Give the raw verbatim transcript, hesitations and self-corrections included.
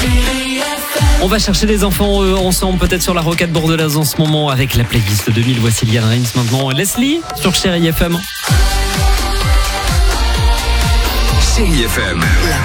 On va chercher des enfants euh, ensemble, peut-être sur la rocade bordelaise en ce moment, avec la playlist deux mille. Voici Lian Rims maintenant. Leslie sur Chérie F M. Chérie F M. La